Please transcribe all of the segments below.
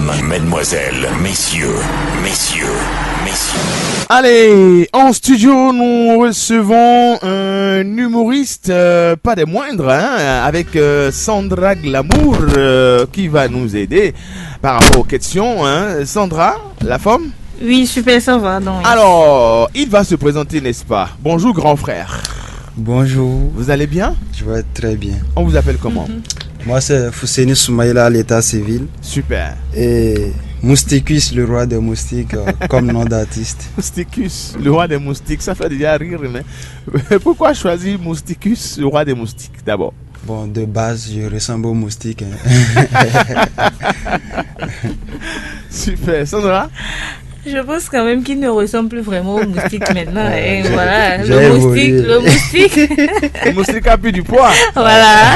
mesdemoiselles, messieurs. Allez, en studio, nous recevons un humoriste, pas des moindres, avec Sandra Glamour, qui va nous aider par rapport aux questions. Sandra, la femme? Oui, super, ça va. Donc, oui. Alors, il va se présenter, n'est-ce pas? Bonjour, grand frère. Bonjour. Vous allez bien? Je vais très bien. On vous appelle comment? Moi, c'est Fousséni Soumaïla à l'état civil. Super. Et Mousticus, le roi des moustiques, comme nom d'artiste. Mousticus, le roi des moustiques, ça fait déjà rire, mais pourquoi choisir Mousticus, le roi des moustiques, d'abord? Bon, de base, je ressemble au moustique. Super. Sandra? Je pense quand même qu'il ne ressemble plus vraiment au moustique maintenant. Et voilà, j'ai le moustique. Le moustique a pris du poids. Voilà.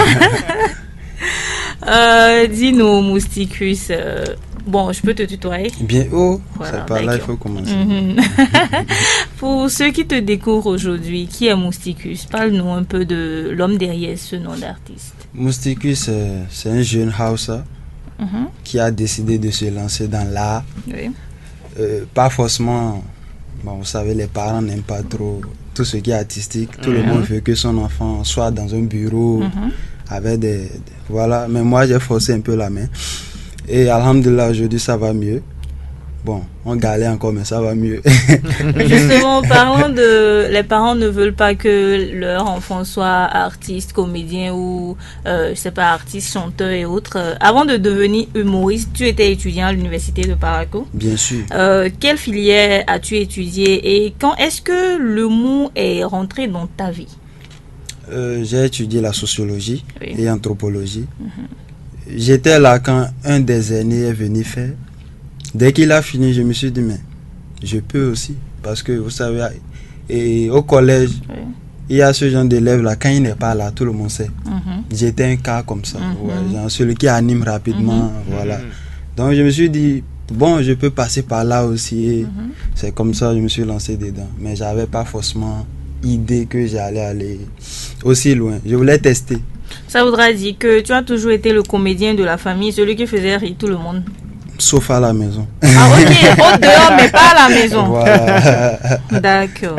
Dis-nous, Mousticus. Bon, je peux te tutoyer? Bien haut, Voilà, c'est par là il faut commencer. Pour ceux qui te découvrent aujourd'hui, qui est Mousticus? Parle-nous un peu de l'homme derrière ce nom d'artiste. Mousticus, c'est un jeune Hausa qui a décidé de se lancer dans l'art. Oui. Pas forcément, bon, vous savez, les parents n'aiment pas trop tout ce qui est artistique. Tout le monde veut que son enfant soit dans un bureau avec voilà, mais moi j'ai forcé un peu la main. Et alhamdoulilah, aujourd'hui ça va mieux. Bon, on galère encore, mais ça va mieux. Justement, parlant de... Les parents ne veulent pas que leur enfant soit artiste, comédien ou, je sais pas, artiste, chanteur et autres. Avant de devenir humoriste, tu étais étudiant à l'université de Parakou. Bien sûr. Quelle filière as-tu étudié et quand est-ce que l'humour est rentré dans ta vie? J'ai étudié la sociologie et anthropologie. J'étais là quand un des aînés est venu faire. Dès qu'il a fini, je me suis dit, mais je peux aussi. Parce que vous savez, et au collège, il y a ce genre d'élèves là, quand il n'est pas là, tout le monde sait. J'étais un cas comme ça, genre celui qui anime rapidement, voilà. Donc je me suis dit, bon, je peux passer par là aussi. Et c'est comme ça que je me suis lancé dedans. Mais j'avais pas forcément idée que j'allais aller aussi loin. Je voulais tester. Ça voudra dire que tu as toujours été le comédien de la famille, celui qui faisait rire tout le monde. Sauf à la maison. Ah ok, au dehors mais pas à la maison. Voilà. D'accord.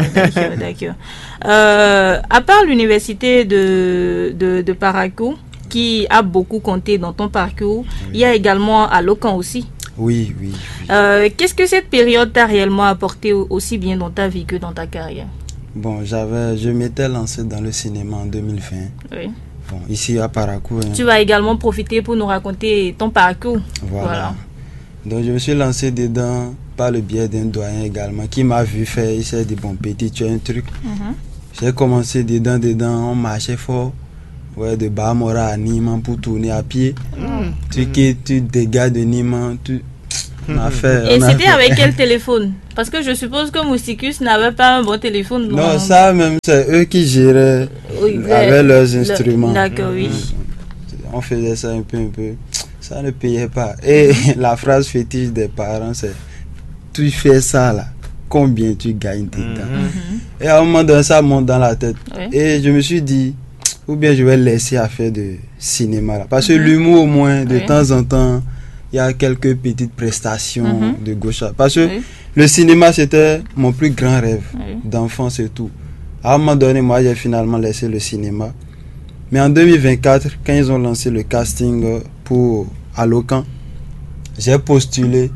À part l'université de Parakou, qui a beaucoup compté dans ton parcours, il y a également à Locan aussi. Oui. Qu'est-ce que cette période t'a réellement apporté aussi bien dans ta vie que dans ta carrière? Bon, je m'étais lancé dans le cinéma en 2020. Oui. Bon, ici à Parakou. Tu vas également profiter pour nous raconter ton parcours. Voilà. Donc je me suis lancé dedans par le biais d'un doyen également qui m'a vu faire. Il s'est dit, bon petit, tu as un truc. J'ai commencé dedans, on marchait fort. Ouais, de Bamora à Niman pour tourner à pied. Tu dégages de Niman, Et c'était avec quel téléphone? Parce que je suppose que Mousticus n'avait pas un bon téléphone. Non, ça même, c'est eux qui géraient avec leurs instruments. D'accord, oui. On faisait ça un peu. Ça ne payait pas. Et la phrase fétiche des parents, c'est tu fais ça là, combien tu gagnes dedans? Et à un moment donné, ça monte dans la tête. Et je me suis dit, ou bien je vais laisser à faire de cinéma là. Parce que l'humour, au moins, de temps en temps, il y a quelques petites prestations de gauche. Parce que le cinéma, c'était mon plus grand rêve d'enfance et tout. À un moment donné, moi, j'ai finalement laissé le cinéma. Mais en 2024, quand ils ont lancé le casting pour Alocan, j'ai postulé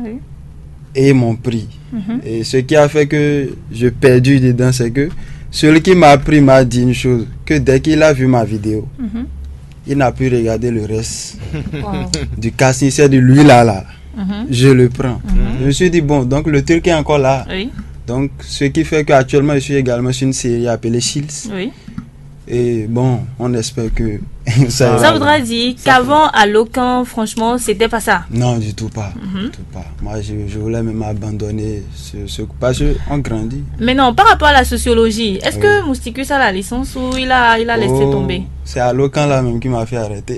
et ils m'ont pris. Et ce qui a fait que je perdu dedans, c'est que celui qui m'a pris m'a dit une chose, que dès qu'il a vu ma vidéo, il n'a pu regarder le reste du casting. C'est de lui là. Je le prends. Je me suis dit, bon, donc le truc est encore là. Donc, ce qui fait qu'actuellement, je suis également sur une série appelée Shields. Et bon, on espère que ça voudra dire qu'avant à Locan, franchement, c'était pas ça. Non, du tout pas. Moi, je voulais même abandonner parce qu'on grandit. Mais non, par rapport à la sociologie, est-ce que Mousticus a la licence ou il a laissé tomber? C'est à Locan là même qui m'a fait arrêter.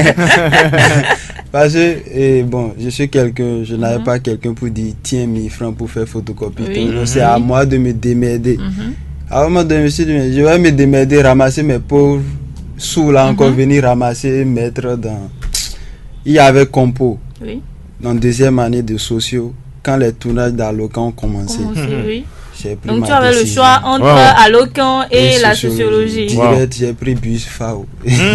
Parce que, bon, je n'avais pas quelqu'un pour dire tiens 1000 francs pour faire photocopie. C'est à moi de me démerder. À un moment donné, je me suis dit, je vais me démerder, ramasser mes pauvres sous là, encore venir ramasser, mettre dans. Il y avait compo. en deuxième année de sociaux, quand les tournages d'Alocan ont commencé. Oui. J'ai pris Donc ma tu avais le décision. choix entre Alocan et la sociologie. Direct, j'ai pris bus FAO.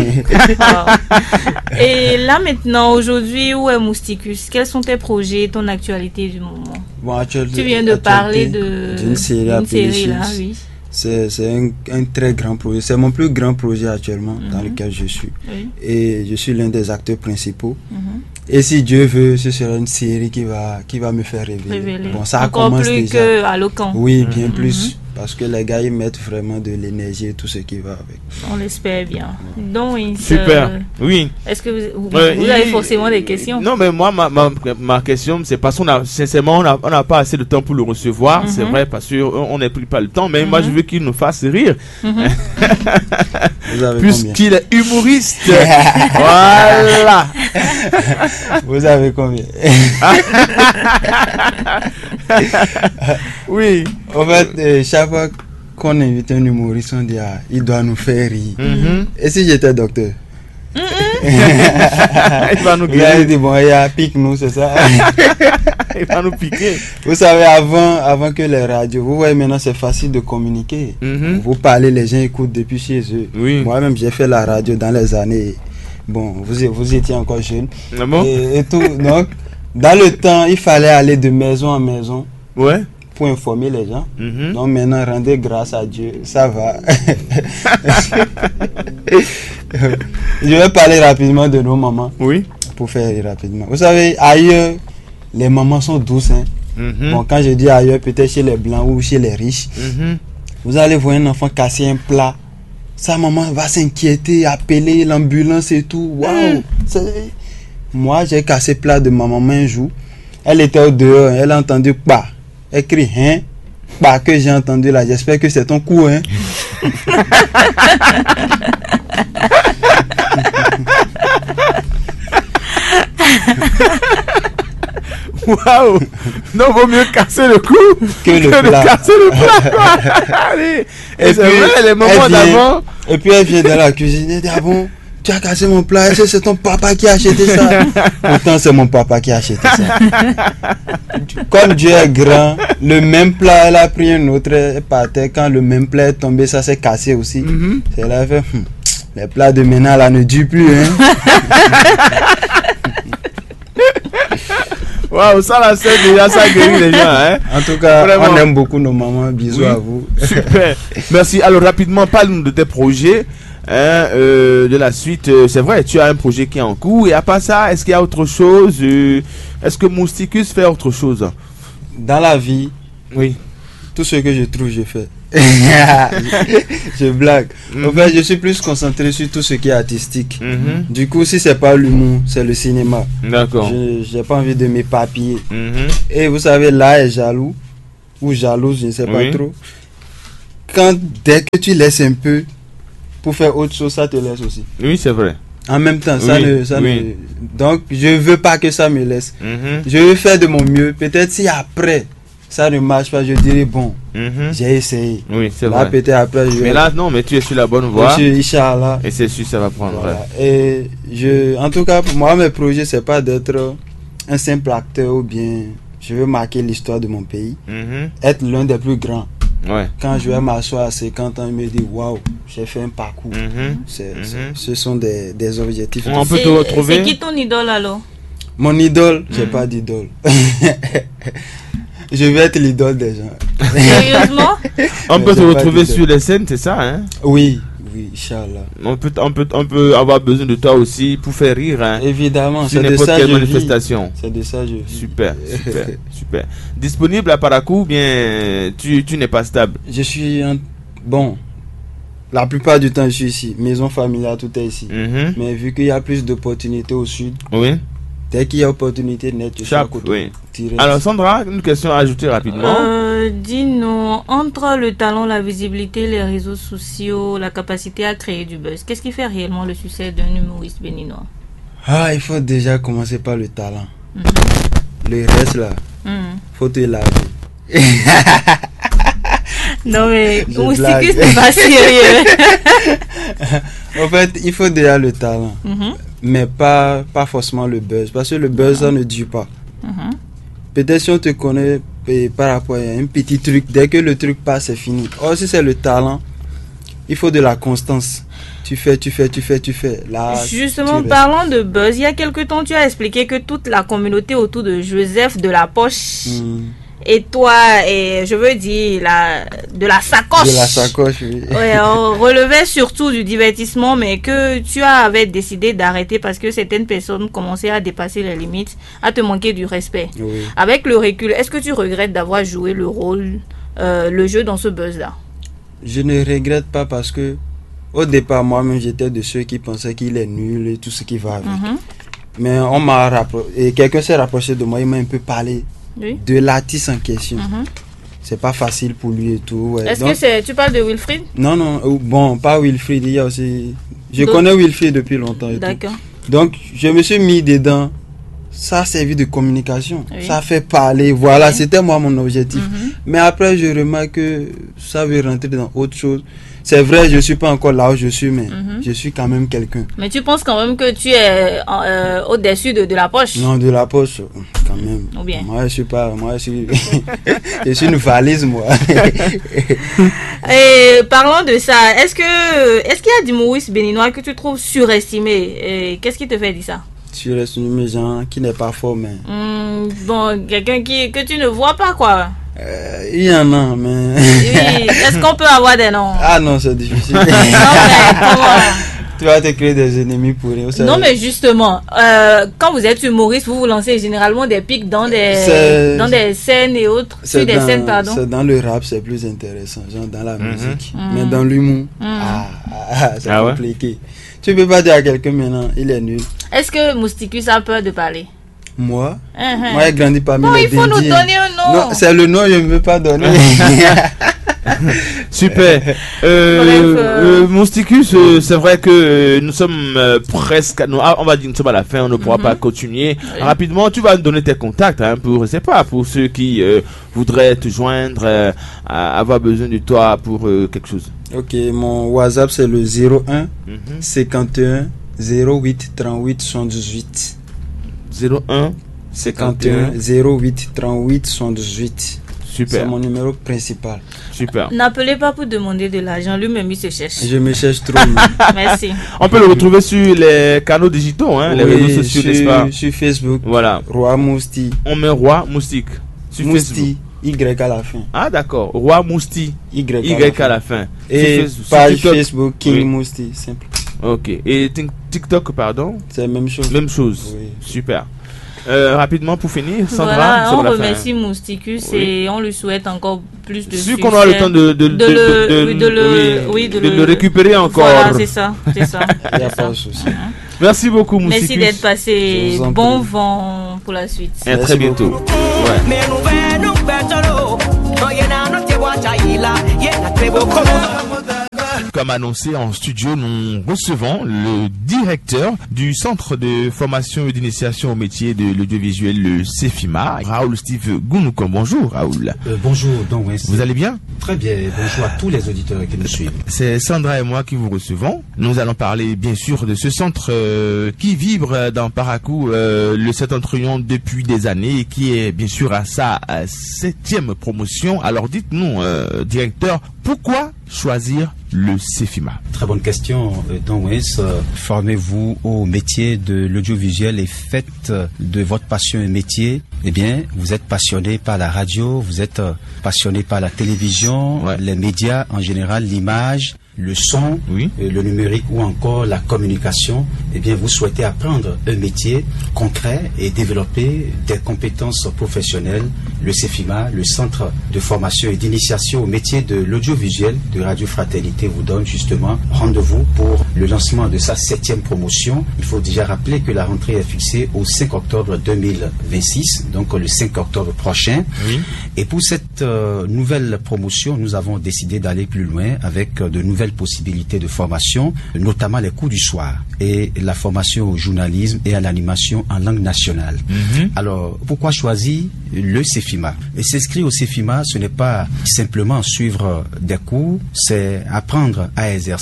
Et là maintenant, aujourd'hui, où est Mousticus? Quels sont tes projets, ton actualité du moment? Bon, tu viens de parler d'une série là, oui. C'est un très grand projet. C'est mon plus grand projet actuellement dans lequel je suis. Oui. Et je suis l'un des acteurs principaux. Et si Dieu veut, ce sera une série qui va me faire révéler. Bon, ça encore commence plus déjà. que Alocan. Oui, bien plus. Parce que les gars, ils mettent vraiment de l'énergie et tout ce qui va avec. On l'espère bien. Donc, super. Oui. Est-ce que vous avez forcément des questions? Non, mais moi, ma question, c'est parce qu'on a, sincèrement, on n'a pas assez de temps pour le recevoir. C'est vrai, parce qu'on n'a pris pas le temps. Mais moi, je veux qu'il nous fasse rire. Puisqu'il est humoriste. Voilà. Vous avez combien? Oui. En fait, chaque fois qu'on invite un humoriste, on dit il doit nous faire rire. Et si j'étais docteur? Il va nous guérir. Il dit bon, pique-nous, c'est ça. Il va nous piquer. Vous savez, avant que les radios, vous voyez maintenant c'est facile de communiquer. Vous parlez, les gens écoutent depuis chez eux. Oui. Moi-même j'ai fait la radio dans les années. Bon, vous étiez encore jeune. Ah bon? Et tout. Donc, dans le temps, il fallait aller de maison en maison. Ouais. Pour informer les gens. Donc maintenant, rendez grâce à Dieu, ça va. Je vais parler rapidement de nos mamans. Oui. Pour faire rapidement. Vous savez, ailleurs, les mamans sont douces. Bon, quand je dis ailleurs, peut-être chez les blancs ou chez les riches, vous allez voir un enfant casser un plat. Sa maman va s'inquiéter, appeler l'ambulance et tout. Waouh! Moi, j'ai cassé le plat de ma maman un jour. Elle était au dehors, elle a entendu pas. Elle crie, hein? Pas que j'ai entendu là. J'espère que c'est ton coup, hein? Waouh! Non, vaut mieux casser le cou que le plat. Casser le plat. Allez. Et c'est vrai, les moments d'avant. Et puis elle vient dans la cuisine et dit, ah bon? Tu as cassé mon plat, est-ce que c'est ton papa qui a acheté ça? Pourtant, c'est mon papa qui a acheté ça. Comme Dieu est grand, le même plat, elle a pris un autre, elle partait. Quand le même plat est tombé, ça s'est cassé aussi. C'est là, elle fait, les plats de maintenant là ne durent plus. Hein? Waouh, ça là, c'est déjà ça guérit les gens. Hein? En tout cas, vraiment, on aime beaucoup nos mamans. Bisous à vous. Super. Merci. Alors, rapidement, parle-nous de tes projets. De la suite, c'est vrai, tu as un projet qui est en cours. Et à part ça, est-ce qu'il y a autre chose? Est-ce que Mousticus fait autre chose? Dans la vie, oui. Tout ce que je trouve, je fais. Je blague. En fait, je suis plus concentré sur tout ce qui est artistique. Du coup, si c'est pas l'humour, c'est le cinéma. D'accord. J'ai pas envie de m'éparpiller. Et vous savez, là est jaloux ou jalouse, je ne sais pas trop. Dès que tu laisses un peu pour faire autre chose, ça te laisse aussi. Oui, c'est vrai. En même temps, donc je veux pas que ça me laisse. Je veux faire de mon mieux. Peut-être si après ça ne marche pas, je dirais bon, j'ai essayé. Oui, c'est là, vrai. peut-être après, mais là, non, mais tu es sur la bonne voie. Inch'Allah. Et c'est sûr, ça va prendre. Voilà. Et en tout cas, pour moi, mes projets, c'est pas d'être un simple acteur ou bien je veux marquer l'histoire de mon pays, être l'un des plus grands. Ouais. Quand je vais m'asseoir à 50 ans, je me dis waouh, j'ai fait un parcours. Ce sont des objectifs. On peut te retrouver. C'est qui ton idole alors? Mon idole, j'ai pas d'idole. Je vais être l'idole des gens. Sérieusement? On peut te retrouver sur les scènes, c'est ça, hein? Oui, Inch'Allah. On peut avoir besoin de toi aussi pour faire rire, hein? Évidemment, c'est de ça que je manifestation. C'est de ça je vis. Super. Disponible à Parakou ou bien tu n'es pas stable? Je suis bon. La plupart du temps, je suis ici. Maison familiale, tout est ici. Mais vu qu'il y a plus d'opportunités au sud, oui. Dès qu'il y a opportunité net, je suis à côté. Oui. Alors Sandra, une question à ajouter rapidement. Dis-nous, entre le talent, la visibilité, les réseaux sociaux, la capacité à créer du buzz, qu'est-ce qui fait réellement le succès d'un humoriste béninois? Il faut déjà commencer par le talent. Le reste là, faut te laver. Non mais Mousticus n'est pas sérieux. En fait, il faut déjà le talent. mais pas forcément le buzz. Parce que le buzz, ça ne dure pas. Peut-être si on te connaît par rapport à un petit truc, dès que le truc passe, c'est fini. Or, si c'est le talent, il faut de la constance. Tu fais. Là, justement, parlant de buzz, il y a quelque temps, tu as expliqué que toute la communauté autour de Joseph de la Poche et toi, et je veux dire, de la sacoche. De la sacoche, oui. Ouais, on relevait surtout du divertissement, mais que tu avais décidé d'arrêter parce que certaines personnes commençaient à dépasser les limites, à te manquer du respect. Oui. Avec le recul, est-ce que tu regrettes d'avoir joué le jeu dans ce buzz-là? Je ne regrette pas parce que au départ, moi-même, j'étais de ceux qui pensaient qu'il est nul et tout ce qui va avec. Mais on m'a rapproché, et quelqu'un s'est rapproché de moi, il m'a un peu parlé de l'artiste en question. C'est pas facile pour lui et tout. Ouais. Est-ce que tu parles de Wilfried? Non, bon, pas Wilfried, il y a aussi... Je connais Wilfried depuis longtemps. D'accord. Donc, je me suis mis dedans. Ça a servi de communication. Ça a fait parler. Voilà, c'était moi mon objectif. Mais après, je remarque que ça veut rentrer dans autre chose. C'est vrai, je ne suis pas encore là où je suis, mais je suis quand même quelqu'un. Mais tu penses quand même que tu es au-dessus de la poche? Non, de la poche, quand même. Ou bien? Moi, je suis pas... Moi, je suis... je suis une valise, moi. Et parlant de ça, est-ce qu'il y a des humoristes béninois que tu trouves surestimés? Qu'est-ce qui te fait dire ça? Surestimé, gens qui n'est pas fort, mais... bon, quelqu'un que tu ne vois pas, quoi. Il y en a, mais... Oui. Est-ce qu'on peut avoir des noms? Ah non, c'est difficile. Non, mais comment? Tu vas te créer des ennemis pour eux. Non, mais justement, quand vous êtes humoriste, vous lancez généralement des pics dans des scènes et autres. Sur des scènes, pardon. C'est dans le rap, c'est plus intéressant, genre dans la musique. Mais dans l'humour, c'est compliqué. Tu peux pas dire à quelqu'un maintenant, il est nul. Est-ce que Mousticus a peur de parler? Moi, moi, j'ai grandi parmi les il faut nous donner un nom. Non, c'est le nom, je ne veux pas donner. Super. Mousticus, c'est vrai que nous sommes presque, on va dire nous sommes à la fin, on ne pourra pas continuer. Rapidement, tu vas nous donner tes contacts pour, je sais pas, pour ceux qui voudraient te joindre, avoir besoin de toi pour quelque chose. Ok, mon WhatsApp c'est le 01 51 08 38 78. 01 51 08 38 78. Super. C'est mon numéro principal. Super. N'appelez pas pour demander de l'argent, lui-même il se cherche. Je me cherche trop. Merci. On peut le retrouver sur les canaux digitaux, les réseaux sociaux, n'est-ce pas? Sur Facebook. Voilà. Roi Mousti. On met Roi Moustique. Sur Mousti. Y à la fin. Ah d'accord. Roi Mousti. Y à la fin. Et page Facebook King Mousti. Simple. Ok. Et TikTok, pardon? C'est la même chose. Même chose. Oui. Super. Rapidement pour finir, Sandra, voilà, on remercie Mousticus et on lui souhaite encore plus de succès. qu'on aura le temps de le récupérer encore. Voilà, c'est ça. Il n'y a pas de souci. Merci beaucoup, Mousticus. Merci d'être passé. Bon vent pour la suite. Et à très bientôt. Comme annoncé en studio, nous recevons le directeur du Centre de formation et d'initiation au métier de l'audiovisuel, le CEFIMA, Raoul Steve Gounouko. Bonjour Raoul. Bonjour Don Wes. Vous allez bien? Très bien, bonjour à tous les auditeurs qui nous suivent. C'est Sandra et moi qui vous recevons. Nous allons parler bien sûr de ce centre qui vibre dans Parakou, le septentrion depuis des années et qui est bien sûr à sa 7e promotion. Alors dites-nous, directeur, pourquoi choisir le CEFIMA? Très bonne question, Don Wes. Formez-vous au métier de l'audiovisuel et faites de votre passion un métier. Eh bien, vous êtes passionné par la radio, vous êtes passionné par la télévision, les médias en général, l'image, le son, le numérique ou encore la communication. Eh bien, vous souhaitez apprendre un métier concret et développer des compétences professionnelles. Le CEFIMA, le Centre de formation et d'initiation au métier de l'audiovisuel de Radio Fraternité, vous donne justement rendez-vous pour le lancement de sa 7e promotion. Il faut déjà rappeler que la rentrée est fixée au 5 octobre 2026, donc le 5 octobre prochain. Et pour cette nouvelle promotion, nous avons décidé d'aller plus loin avec de nouvelles possibilités de formation, notamment les cours du soir et la formation au journalisme et à l'animation en langue nationale. Alors, pourquoi choisir le CEFIMA? Et s'inscrire au CEFIMA, ce n'est pas simplement suivre des cours, c'est apprendre à exercer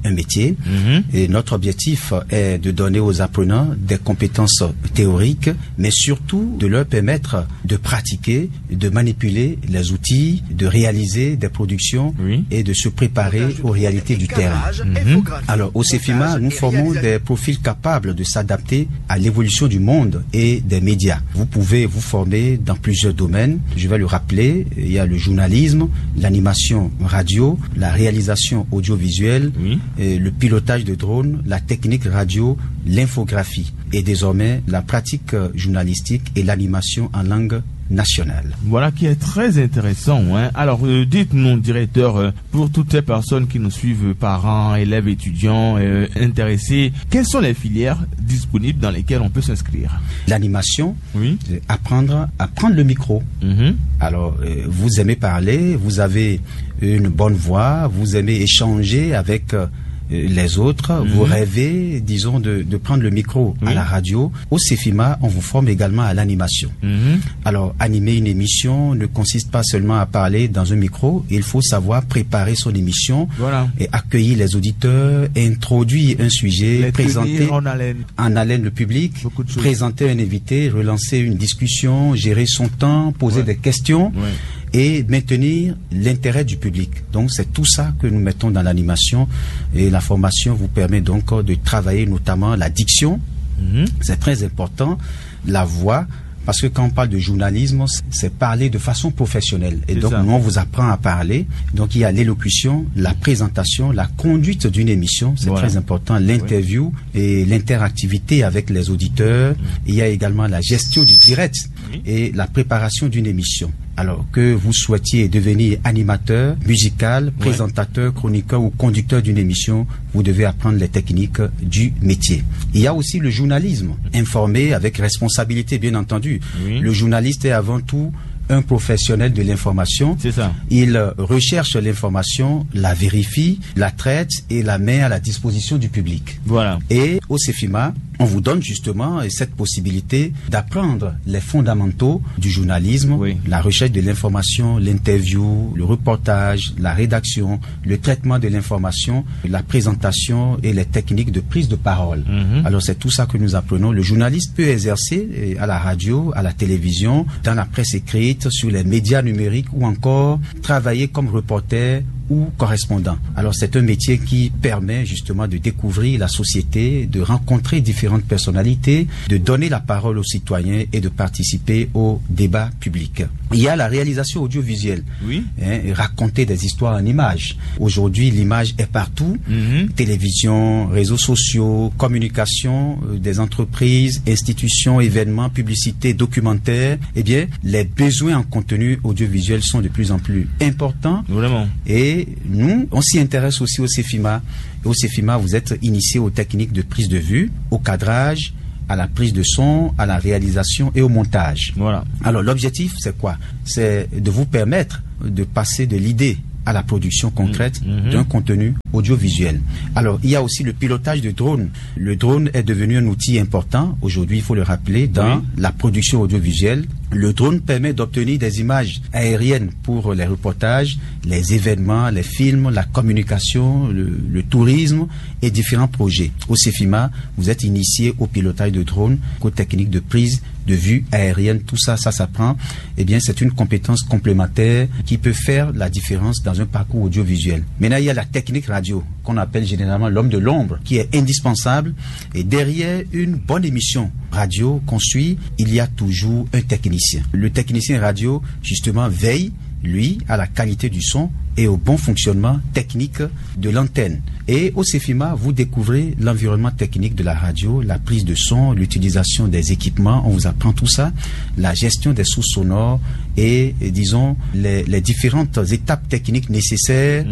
un métier. Et notre objectif est de donner aux apprenants des compétences théoriques, mais surtout de leur permettre de pratiquer, de manipuler les outils, de réaliser des productions et de se préparer aux réalités du terrain. Alors, au CEFIMA, nous formons des profils capables de s'adapter à l'évolution du monde et des médias. Vous pouvez vous former dans plusieurs domaines. Je vais le rappeler, il y a le journalisme, l'animation radio, la réalisation audiovisuelle, le pilotage de drones, la technique radio, l'infographie et désormais la pratique journalistique et l'animation en langue nationale. Voilà qui est très intéressant. Alors, dites-nous, directeur, pour toutes les personnes qui nous suivent, parents, élèves, étudiants, intéressés, quelles sont les filières disponibles dans lesquelles on peut s'inscrire? L'animation, apprendre à prendre le micro. Alors, vous aimez parler, vous avez une bonne voix, vous aimez échanger avec les autres, vous rêvez, disons, de prendre le micro à la radio. Au CEFIMA, on vous forme également à l'animation. Alors, animer une émission ne consiste pas seulement à parler dans un micro, il faut savoir préparer son émission et accueillir les auditeurs, introduire un sujet, présenter en haleine le public, présenter un invité, relancer une discussion, gérer son temps, poser des questions. Et maintenir l'intérêt du public. Donc c'est tout ça que nous mettons dans l'animation et la formation vous permet donc de travailler notamment la diction, c'est très important, la voix, parce que quand on parle de journalisme, c'est parler de façon professionnelle. Et donc, nous, on vous apprend à parler. Donc, il y a l'élocution, la présentation, la conduite d'une émission, c'est très important, l'interview et l'interactivité avec les auditeurs. Il y a également la gestion du direct et la préparation d'une émission. Alors que vous souhaitiez devenir animateur, musical, présentateur, chroniqueur ou conducteur d'une émission, vous devez apprendre les techniques du métier. Il y a aussi le journalisme, informer avec responsabilité, bien entendu. Le journaliste est avant tout un professionnel de l'information. C'est ça. Il recherche l'information, la vérifie, la traite et la met à la disposition du public. Voilà. Et au CEFIMA, on vous donne justement cette possibilité d'apprendre les fondamentaux du journalisme, la recherche de l'information, l'interview, le reportage, la rédaction, le traitement de l'information, la présentation et les techniques de prise de parole. Alors c'est tout ça que nous apprenons. Le journaliste peut exercer à la radio, à la télévision, dans la presse écrite, sur les médias numériques ou encore travailler comme reporter ou correspondant. Alors c'est un métier qui permet justement de découvrir la société, de rencontrer différentes personnalités, de donner la parole aux citoyens et de participer au débat public. Il y a la réalisation audiovisuelle, raconter des histoires en images. Aujourd'hui, l'image est partout, télévision, réseaux sociaux, communication des entreprises, institutions, événements, publicités, documentaires. Eh bien, les besoins en contenu audiovisuel sont de plus en plus importants. Vraiment. Et nous, on s'y intéresse aussi au CEFIMA. Au CEFIMA, vous êtes initié aux techniques de prise de vue, au cadrage, à la prise de son, à la réalisation et au montage. Voilà. Alors l'objectif, c'est quoi? C'est de vous permettre de passer de l'idée à la production concrète d'un contenu audiovisuel. Alors, il y a aussi le pilotage de drone. Le drone est devenu un outil important, aujourd'hui, il faut le rappeler, dans la production audiovisuelle. Le drone permet d'obtenir des images aériennes pour les reportages, les événements, les films, la communication, le tourisme et différents projets. Au CEFIMA, vous êtes initié au pilotage de drone, aux techniques de prise de vue aérienne, tout ça, ça s'apprend. Eh bien, c'est une compétence complémentaire qui peut faire la différence dans un parcours audiovisuel. Maintenant, il y a la technique radio, qu'on appelle généralement l'homme de l'ombre, qui est indispensable. Et derrière une bonne émission radio qu'on suit, il y a toujours un technicien. Le technicien radio, justement, veille, lui, à la qualité du son et au bon fonctionnement technique de l'antenne. Et au CEFIMA, vous découvrez l'environnement technique de la radio, la prise de son, l'utilisation des équipements, on vous apprend tout ça, la gestion des sources sonores et disons, les différentes étapes techniques nécessaires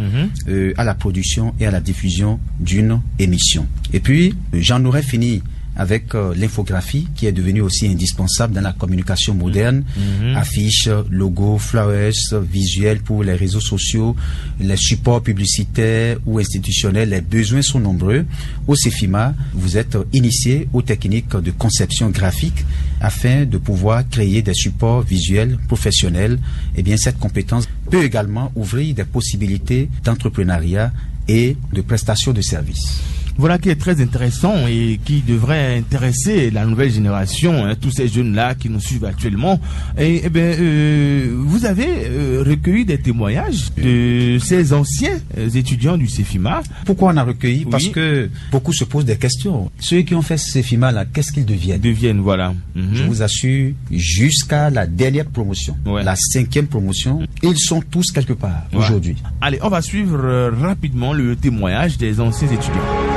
à la production et à la diffusion d'une émission. Et puis, j'en aurais fini avec l'infographie qui est devenue aussi indispensable dans la communication moderne. Affiches, logos, flyers, visuels pour les réseaux sociaux, les supports publicitaires ou institutionnels, les besoins sont nombreux. Au CEFIMA, vous êtes initié aux techniques de conception graphique afin de pouvoir créer des supports visuels professionnels. Eh bien, cette compétence peut également ouvrir des possibilités d'entrepreneuriat et de prestation de services. Voilà qui est très intéressant et qui devrait intéresser la nouvelle génération, tous ces jeunes-là qui nous suivent actuellement. Et vous avez recueilli des témoignages de ces anciens étudiants du CEFIMA. Pourquoi on a recueilli? Parce Oui. que beaucoup se posent des questions. Ceux qui ont fait ce CEFIMA-là, qu'est-ce qu'ils deviennent? Voilà. Je vous assure, jusqu'à la dernière promotion, Ouais. la 5e promotion, ils sont tous quelque part Ouais. aujourd'hui. Allez, on va suivre rapidement le témoignage des anciens étudiants.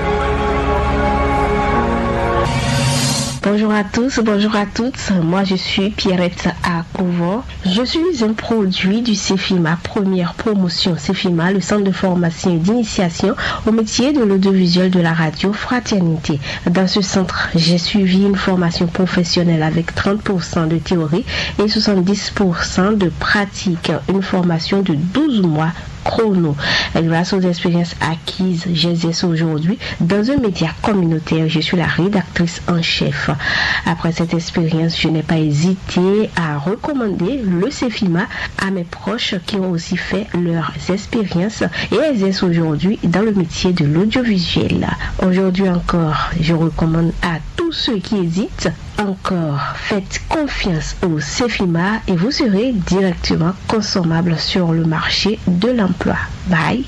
Bonjour à tous, bonjour à toutes. Moi, je suis Pierrette Akovo. Je suis un produit du CEFIMA, première promotion CEFIMA, le centre de formation et d'initiation au métier de l'audiovisuel de la radio Fraternité. Dans ce centre, j'ai suivi une formation professionnelle avec 30% de théorie et 70% de pratique. Une formation de 12 mois chrono. Grâce aux expériences acquises, j'exerce aujourd'hui dans un média communautaire. Je suis la rédactrice en chef. Après cette expérience, je n'ai pas hésité à recommander le CEFIMA à mes proches qui ont aussi fait leurs expériences et exercent aujourd'hui dans le métier de l'audiovisuel. Aujourd'hui encore, je recommande à tous ceux qui hésitent encore, faites confiance au CEFIMA et vous serez directement consommable sur le marché de l'emploi. Bye.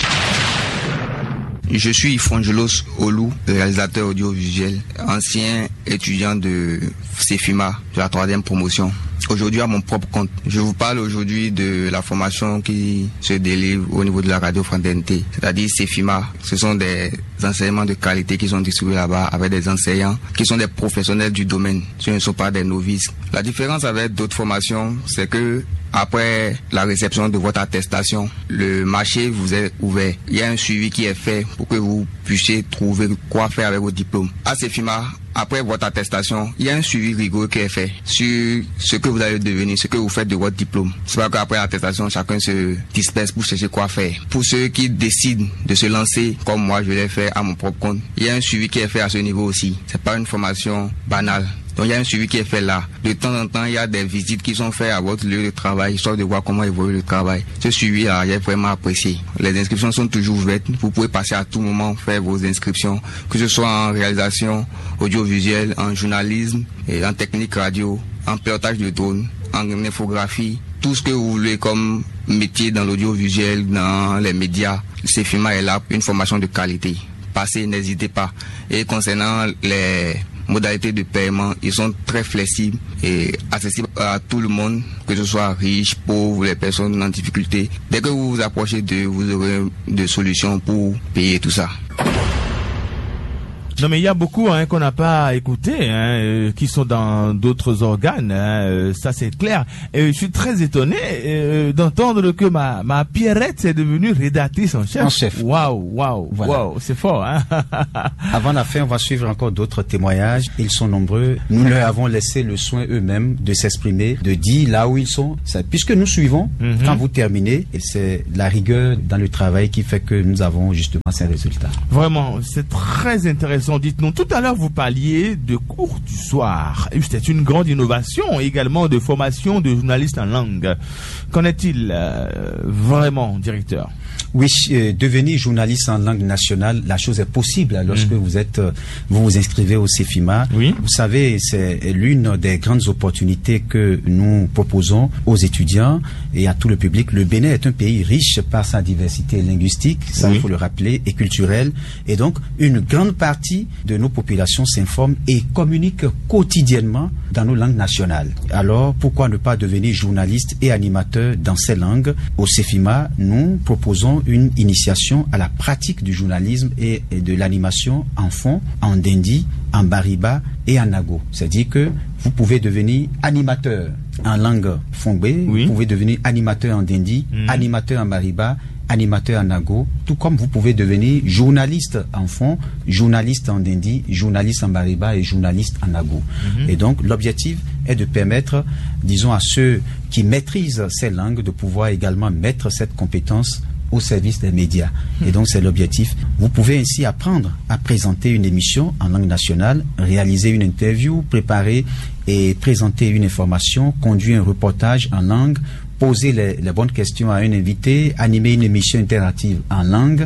Je suis Fongelos Olou, réalisateur audiovisuel, ancien étudiant de CEFIMA de la 3e promotion. Aujourd'hui à mon propre compte. Je vous parle aujourd'hui de la formation qui se délivre au niveau de la radio Fraternité, c'est-à-dire CEFIMA. Ce sont des enseignements de qualité qui sont distribués là-bas avec des enseignants qui sont des professionnels du domaine. Ce ne sont pas des novices. La différence avec d'autres formations, c'est que après la réception de votre attestation, le marché vous est ouvert. Il y a un suivi qui est fait pour que vous puissiez trouver quoi faire avec vos diplômes. À CEFIMA, après votre attestation, il y a un suivi rigoureux qui est fait sur ce que vous allez devenir, ce que vous faites de votre diplôme. C'est pas qu'après l'attestation, chacun se disperse pour chercher quoi faire. Pour ceux qui décident de se lancer, comme moi je l'ai fait à mon propre compte, il y a un suivi qui est fait à ce niveau aussi. C'est pas une formation banale. Donc il y a un suivi qui est fait là. De temps en temps, il y a des visites qui sont faites à votre lieu de travail, histoire de voir comment évolue le travail. Ce suivi-là, j'ai vraiment apprécié. Les inscriptions sont toujours ouvertes. Vous pouvez passer à tout moment, faire vos inscriptions, que ce soit en réalisation audiovisuelle, en journalisme, et en technique radio, en pilotage de drone, en infographie, tout ce que vous voulez comme métier dans l'audiovisuel, dans les médias. Le CEFIMA est là pour une formation de qualité. Passez, n'hésitez pas. Et concernant les modalités de paiement, ils sont très flexibles et accessibles à tout le monde, que ce soit riche, pauvre, les personnes en difficulté. Dès que vous vous approchez d'eux, vous aurez des solutions pour payer tout ça. Non mais il y a beaucoup qu'on n'a pas écouté, qui sont dans d'autres organes, ça c'est clair. Et je suis très étonné d'entendre que ma Pierrette est devenue rédactrice en chef. Waouh, Voilà. waouh, c'est fort. Hein. Avant la fin, on va suivre encore d'autres témoignages. Ils sont nombreux. Nous leur avons laissé le soin eux-mêmes de s'exprimer, de dire là où ils sont. Puisque nous suivons, quand vous terminez, et c'est la rigueur dans le travail qui fait que nous avons justement ces résultats. Vraiment, c'est très intéressant. Dites-nous, tout à l'heure vous parliez de cours du soir. C'est une grande innovation également de formation de journalistes en langue. Qu'en est-il vraiment, directeur? Oui, devenir journaliste en langue nationale, la chose est possible lorsque vous vous inscrivez au CEFIMA. Oui. Vous savez, c'est l'une des grandes opportunités que nous proposons aux étudiants et à tout le public. Le Bénin est un pays riche par sa diversité linguistique, ça il faut le rappeler, et culturelle. Et donc, une grande partie de nos populations s'informent et communiquent quotidiennement dans nos langues nationales. Alors, pourquoi ne pas devenir journaliste et animateur dans ces langues? Au CEFIMA, nous proposons une initiation à la pratique du journalisme et de l'animation en fon, en Dindi, en Bariba et en Nago. C'est-à-dire que vous pouvez devenir animateur en langue fongbe, vous pouvez devenir animateur en Dindi, animateur en Bariba, animateur en Nago, tout comme vous pouvez devenir journaliste en fond, journaliste en Dindi, journaliste en Bariba et journaliste en Nago. Et donc l'objectif est de permettre, disons, à ceux qui maîtrisent ces langues de pouvoir également mettre cette compétence au service des médias. Et donc c'est l'objectif. Vous pouvez ainsi apprendre à présenter une émission en langue nationale, réaliser une interview, préparer et présenter une information, conduire un reportage en langue, poser les bonnes questions à un invité, animer une émission interactive en langue,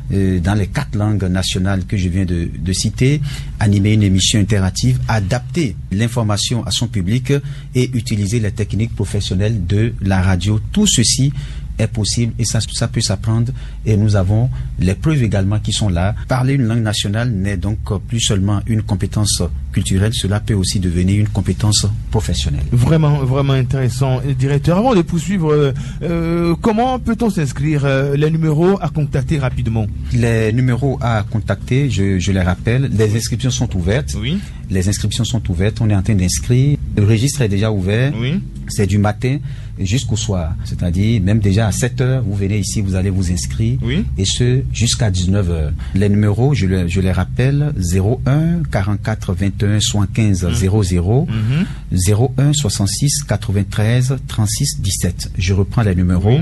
dans les 4 langues nationales que je viens de citer, animer une émission interactive, adapter l'information à son public et utiliser les techniques professionnelles de la radio. Tout ceci est possible et ça peut s'apprendre, et nous avons les preuves également qui sont là. Parler une langue nationale n'est donc plus seulement une compétence culturelle, cela peut aussi devenir une compétence professionnelle. Vraiment, vraiment intéressant. Directeur, avant de poursuivre, comment peut-on s'inscrire? Les numéros à contacter rapidement. Les numéros à contacter, je les rappelle, les inscriptions sont ouvertes. Oui. Les inscriptions sont ouvertes, on est en train d'inscrire. Le registre est déjà ouvert. Oui. C'est du matin jusqu'au soir. C'est-à-dire, même déjà à 7h, vous venez ici, vous allez vous inscrire. Oui. Et ce, jusqu'à 19h. Les numéros, je les rappelle, 01 44 21 75 00, 01 66 93 36 17. Je reprends les numéros.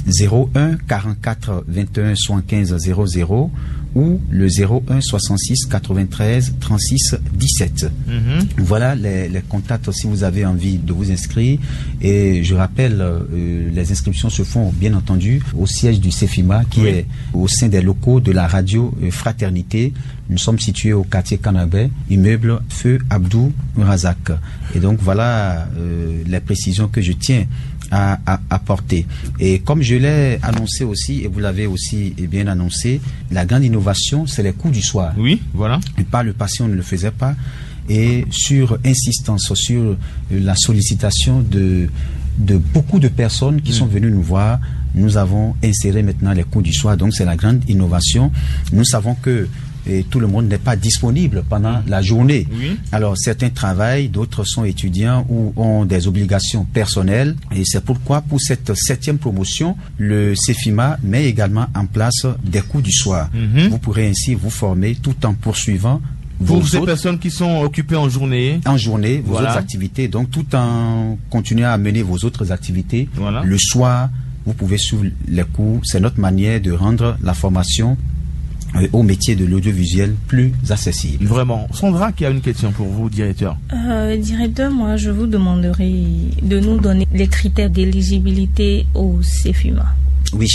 01 44 21 75 00 ou le 01 66 93 36 17. Voilà les contacts si vous avez envie de vous inscrire. Et je rappelle, les inscriptions se font bien entendu au siège du CEFIMA qui est au sein des locaux de la radio Fraternité. Nous sommes situés au quartier Kanabé, immeuble Feu Abdou Razak. Et donc voilà les précisions que je tiens à apporter. Et comme je l'ai annoncé aussi, et vous l'avez aussi bien annoncé, la grande innovation, c'est les cours du soir. Oui, voilà. Et par le passé, on ne le faisait pas. Et sur insistance, sur la sollicitation de beaucoup de personnes qui sont venues nous voir, nous avons inséré maintenant les cours du soir. Donc c'est la grande innovation. Nous savons que tout le monde n'est pas disponible pendant la journée. Oui. Alors certains travaillent, d'autres sont étudiants ou ont des obligations personnelles. Et c'est pourquoi pour cette 7e promotion, le CEFIMA met également en place des cours du soir. Vous pourrez ainsi vous former tout en poursuivant pour ces personnes qui sont occupées en journée. En journée, vos autres activités. Donc tout en continuant à mener vos autres activités. Voilà. Le soir, vous pouvez suivre les cours. C'est notre manière de rendre la formation au métier de l'audiovisuel plus accessible. Vraiment. Sandra qui a une question pour vous, directeur. Directeur, moi je vous demanderai de nous donner les critères d'éligibilité au CEFIMA. Oui.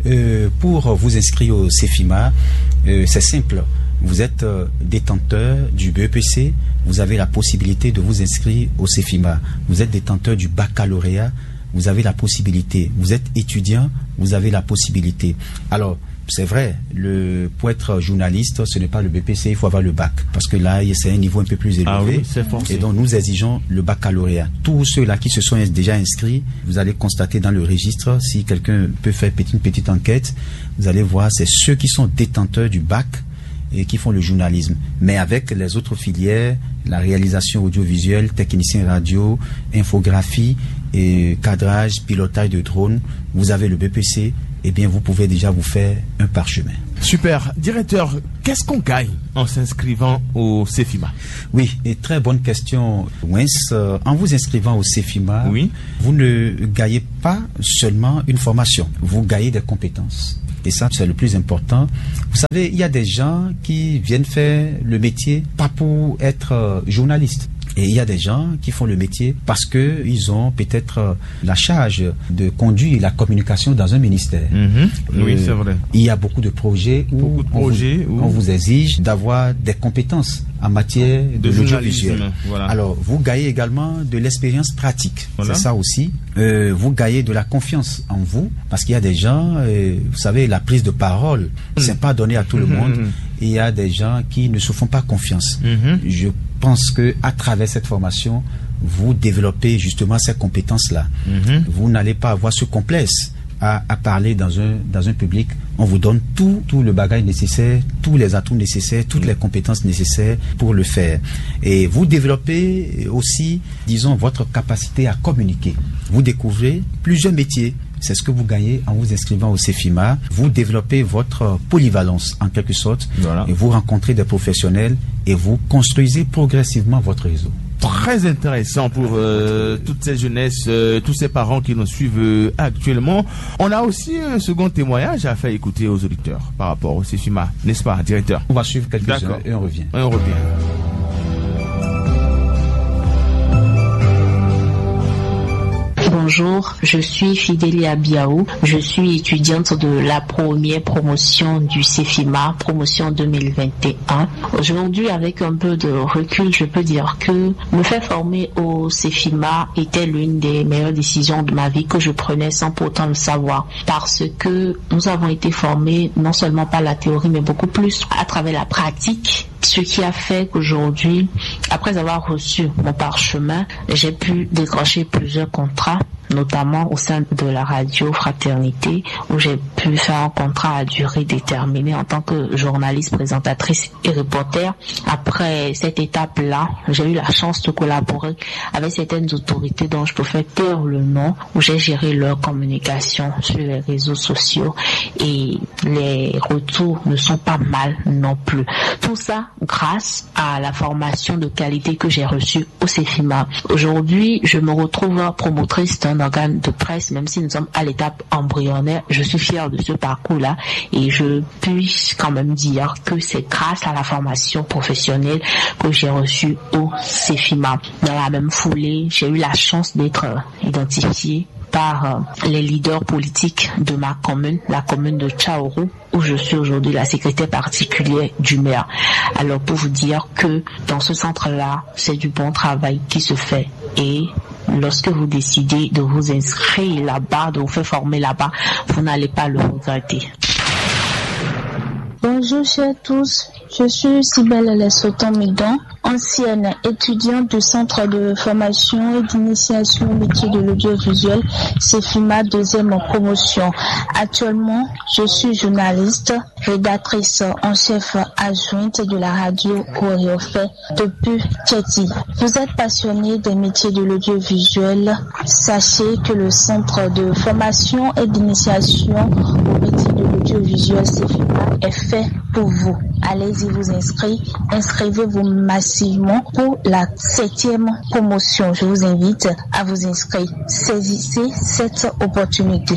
Pour vous inscrire au CEFIMA, c'est simple. Vous êtes détenteur du BEPC, vous avez la possibilité de vous inscrire au CEFIMA. Vous êtes détenteur du baccalauréat, vous avez la possibilité. Vous êtes étudiant, vous avez la possibilité. Alors, c'est vrai, pour être journaliste, ce n'est pas le BPC, il faut avoir le bac. Parce que là, c'est un niveau un peu plus élevé. Ah oui, c'est forcé. Et donc, nous exigeons le baccalauréat. Tous ceux-là qui se sont déjà inscrits, vous allez constater dans le registre, si quelqu'un peut faire une petite enquête, vous allez voir, c'est ceux qui sont détenteurs du bac et qui font le journalisme. Mais avec les autres filières, la réalisation audiovisuelle, technicien radio, infographie, et cadrage, pilotage de drone, vous avez le BPC, eh bien vous pouvez déjà vous faire un parchemin. Super. Directeur, qu'est-ce qu'on gagne en s'inscrivant au CEFIMA? Oui, et très bonne question, Wens. En vous inscrivant au CEFIMA, vous ne gagnez pas seulement une formation, vous gagnez des compétences. Et ça, c'est le plus important. Vous savez, il y a des gens qui viennent faire le métier pas pour être journaliste. Et il y a des gens qui font le métier parce que ils ont peut-être la charge de conduire la communication dans un ministère. Oui, c'est vrai. Il y a beaucoup de projets où on vous exige d'avoir des compétences en matière de l'audiovisuel. Voilà. Alors, vous gagnez également de l'expérience pratique. Voilà. C'est ça aussi. Vous gagnez de la confiance en vous parce qu'il y a des gens, vous savez, la prise de parole, c'est pas donné à tout le monde. Il y a des gens qui ne se font pas confiance. Je pense que à travers cette formation, vous développez justement ces compétences-là. Vous n'allez pas avoir ce complexe à parler dans un public. On vous donne tout le bagage nécessaire, tous les atouts nécessaires, toutes les compétences nécessaires pour le faire. Et vous développez aussi, disons, votre capacité à communiquer. Vous découvrez plusieurs métiers. C'est ce que vous gagnez en vous inscrivant au CEFIMA. Vous développez votre polyvalence en quelque sorte. Voilà. Et vous rencontrez des professionnels et vous construisez progressivement votre réseau. Très intéressant pour toute cette jeunesse, tous ces parents qui nous suivent actuellement. On a aussi un second témoignage à faire écouter aux auditeurs par rapport au CEFIMA, n'est-ce pas, directeur? On va suivre quelques-uns et on revient. Bonjour, je suis Fidélia Biaou. Je suis étudiante de la première promotion du CEFIMA, promotion 2021. Aujourd'hui, avec un peu de recul, je peux dire que me faire former au CEFIMA était l'une des meilleures décisions de ma vie que je prenais sans pourtant le savoir. Parce que nous avons été formés non seulement par la théorie, mais beaucoup plus à travers la pratique. Ce qui a fait qu'aujourd'hui, après avoir reçu mon parchemin, j'ai pu décrocher plusieurs contrats, notamment au sein de la radio Fraternité, où j'ai pu faire un contrat à durée déterminée en tant que journaliste, présentatrice et reporter. Après cette étape-là, j'ai eu la chance de collaborer avec certaines autorités dont je peux faire taire le nom, où j'ai géré leur communication sur les réseaux sociaux et les retours ne sont pas mal non plus. Tout ça grâce à la formation de qualité que j'ai reçue au CEFIMA. Aujourd'hui, je me retrouve promotrice d'un organe de presse, même si nous sommes à l'étape embryonnaire. Je suis fière de ce parcours-là et je puis quand même dire que c'est grâce à la formation professionnelle que j'ai reçue au CEFIMA. Dans la même foulée, j'ai eu la chance d'être identifiée par les leaders politiques de ma commune, la commune de Tchaourou, où je suis aujourd'hui la secrétaire particulière du maire. Alors pour vous dire que dans ce centre-là, c'est du bon travail qui se fait et lorsque vous décidez de vous inscrire là-bas, de vous faire former là-bas, vous n'allez pas le regretter. Bonjour chers tous, je suis Sibelle Lesotho-Midon, ancienne étudiante du centre de formation et d'initiation au métier de l'audiovisuel CEFIMA 2e promotion. Actuellement, je suis journaliste, rédactrice en chef adjointe de la radio Coréofait depuis Tchéti. Vous êtes passionné des métiers de l'audiovisuel, sachez que le centre de formation et d'initiation au métier de l'audiovisuel CEFIMA est fait pour vous. Allez-y vous inscrire, inscrivez-vous massivement pour la 7e promotion. Je vous invite à vous inscrire. Saisissez cette opportunité.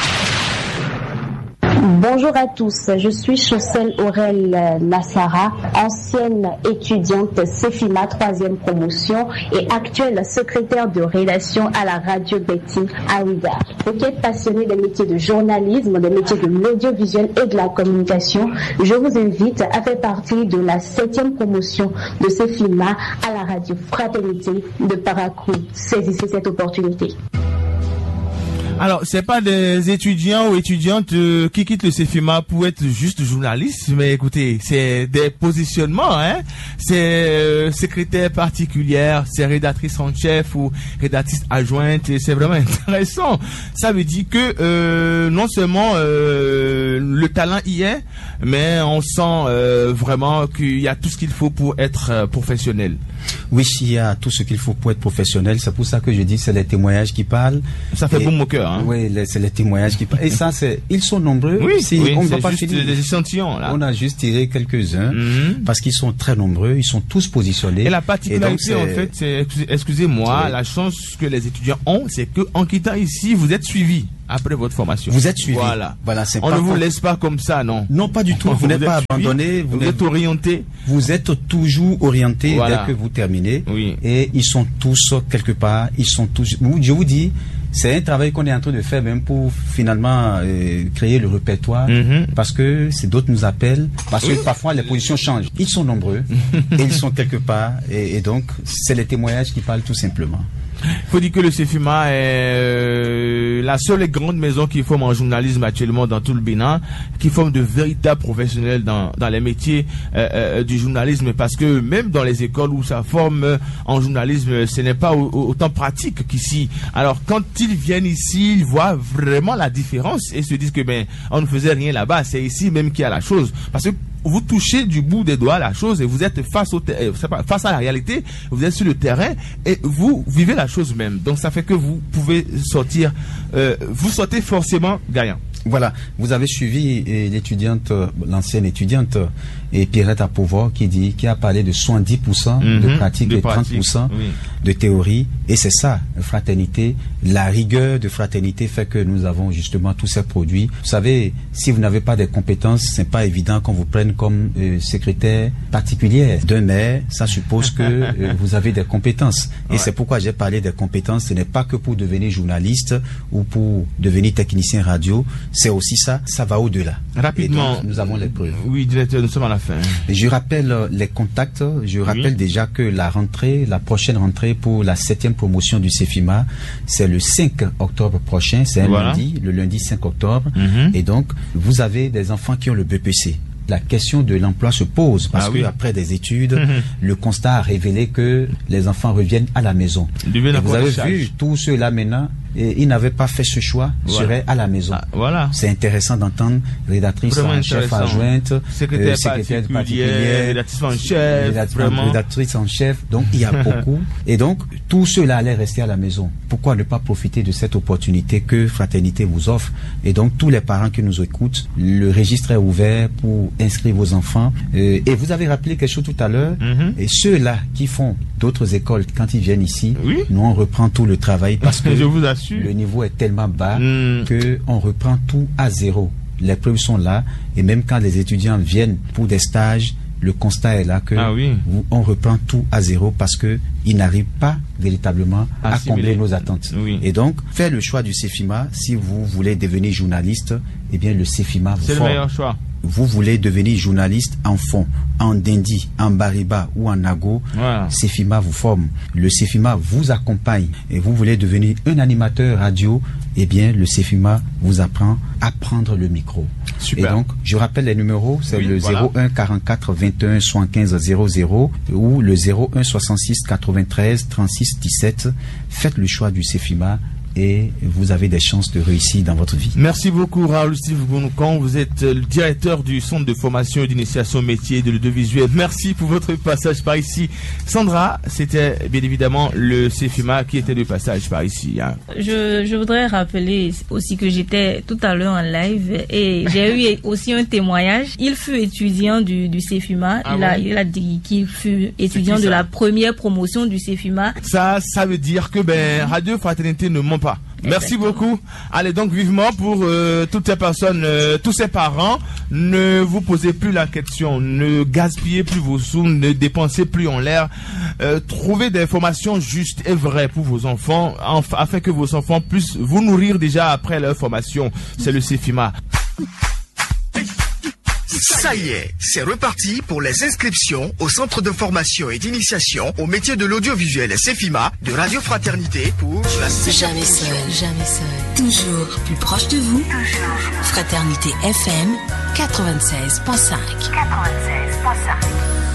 Bonjour à tous, je suis Chaucelle Aurel Nassara, ancienne étudiante CEFIMA 3e promotion et actuelle secrétaire de rédaction à la radio Betty Aouida. Vous qui êtes passionné des métiers de journalisme, des métiers de l'audiovisuel et de la communication, je vous invite à faire partie de la 7e promotion de CEFIMA à la radio Fraternité de Paracou. Saisissez cette opportunité. Alors, c'est pas des étudiants ou étudiantes qui quittent le CEFIMA pour être juste journalistes, mais écoutez, c'est des positionnements, hein. C'est secrétaire particulière, c'est rédactrice en chef ou rédactrice adjointe, et c'est vraiment intéressant. Ça veut dire que non seulement le talent y est, mais on sent vraiment qu'il y a tout ce qu'il faut pour être professionnel. Oui, il y a tout ce qu'il faut pour être professionnel. C'est pour ça que je dis c'est les témoignages qui parlent. Ça fait bon au cœur. Hein. Oui, c'est les témoignages qui parlent. Et ça, ils sont nombreux. Oui, oui, on ne va c'est pas juste finir. des échantillons. Là. On a juste tiré quelques-uns parce qu'ils sont très nombreux. Ils sont tous positionnés. Et la particularité, en fait, c'est, excusez-moi, oui. La chance que les étudiants ont, c'est que en quittant ici, vous êtes suivis. Après votre formation. Vous êtes suivi. Voilà. C'est on ne vous laisse pas comme ça, non? Non, pas du tout. Vous n'êtes pas abandonné. Vous êtes orienté. Vous êtes toujours orienté voilà. dès que vous terminez. Oui. Et ils sont tous quelque part. Ils sont tous. Je vous dis, c'est un travail qu'on est en train de faire même pour finalement créer le répertoire. Parce que c'est d'autres nous appellent. Parce que parfois les positions changent. Ils sont nombreux et ils sont quelque part. Et donc c'est les témoignages qui parlent tout simplement. Il faut dire que le CEFIMA est la seule et grande maison qui forme en journalisme actuellement dans tout le Bénin, qui forme de véritables professionnels dans les métiers du journalisme, parce que même dans les écoles où ça forme en journalisme, ce n'est pas autant pratique qu'ici. Alors quand ils viennent ici, ils voient vraiment la différence et se disent que on ne faisait rien là-bas, c'est ici même qu'il y a la chose. Parce que vous touchez du bout des doigts la chose et vous êtes face à la réalité, vous êtes sur le terrain et vous vivez la chose même. Donc ça fait que vous pouvez sortir, vous sortez forcément gagnant. Voilà, vous avez suivi l'étudiante, l'ancienne étudiante et Pierrette Apovo qui a parlé de 70% de pratique et 30% de théorie. Et c'est ça, fraternité. La rigueur de fraternité fait que nous avons justement tous ces produits. Vous savez, si vous n'avez pas des compétences, c'est pas évident qu'on vous prenne comme secrétaire particulière d'un maire, ça suppose que vous avez des compétences. Et c'est pourquoi j'ai parlé des compétences. Ce n'est pas que pour devenir journaliste ou pour devenir technicien radio, c'est aussi ça va au-delà. Rapidement, donc, nous avons les preuves. Oui, directeur, nous sommes à la fin. Je rappelle les contacts, je rappelle déjà que la prochaine rentrée pour la 7e promotion du CEFIMA, c'est le 5 octobre prochain, c'est un lundi, le lundi 5 octobre. Et donc, vous avez des enfants qui ont le BPC. La question de l'emploi se pose parce que après des études, le constat a révélé que les enfants reviennent à la maison. Et vous avez vu tous ceux-là maintenant, et ils n'avaient pas fait ce choix, seraient à la maison. C'est intéressant d'entendre rédactrice en chef adjointe, secrétaire particulière, rédactrice en chef. Donc il y a beaucoup. Et donc tous ceux-là allaient rester à la maison. Pourquoi ne pas profiter de cette opportunité que Fraternité vous offre? Et donc tous les parents qui nous écoutent, le registre est ouvert pour inscrire vos enfants. Et vous avez rappelé quelque chose tout à l'heure. Et ceux-là qui font d'autres écoles, quand ils viennent ici, nous on reprend tout le travail parce que je vous assure, le niveau est tellement bas que on reprend tout à zéro. Les preuves sont là et même quand les étudiants viennent pour des stages, le constat est là que on reprend tout à zéro parce que ils n'arrivent pas véritablement à combler nos attentes. Et donc, faire le choix du CEFIMA, si vous voulez devenir journaliste, eh bien le CEFIMA vous forme. C'est le meilleur choix. Vous voulez devenir journaliste en fond, en Dindi, en Bariba ou en Nago, CEFIMA vous forme. Le CEFIMA vous accompagne. Et vous voulez devenir un animateur radio, eh bien le CEFIMA vous apprend à prendre le micro. Super. Et donc, je rappelle les numéros, c'est le 01 44 21 75 00 ou le 01 66 93 36 17. Faites le choix du CEFIMA et vous avez des chances de réussir dans votre vie. Merci beaucoup Raoul Steve Gounoukan, vous êtes le directeur du centre de formation et d'initiation métier de l'audiovisuel. Merci pour votre passage par ici. Sandra, c'était bien évidemment le CEFIMA qui était de passage par ici. Je voudrais rappeler aussi que j'étais tout à l'heure en live et j'ai eu aussi un témoignage. Il fut étudiant du CEFIMA. Il a dit qu'il fut étudiant de la première promotion du CEFIMA. Ça veut dire que Radio Fraternité ne ment pas. Merci beaucoup. Allez donc vivement pour toutes ces personnes, tous ces parents, ne vous posez plus la question, ne gaspillez plus vos sous, ne dépensez plus en l'air. Trouvez des formations justes et vraies pour vos enfants, afin que vos enfants puissent vous nourrir déjà après leur formation. C'est le CEFIMA. Ça y est, c'est reparti pour les inscriptions au centre de formation et d'initiation au métier de l'audiovisuel CEFIMA de Radio Fraternité pour la Jamais seul, jamais seul. Toujours plus proche de vous. Fraternité FM 96.5.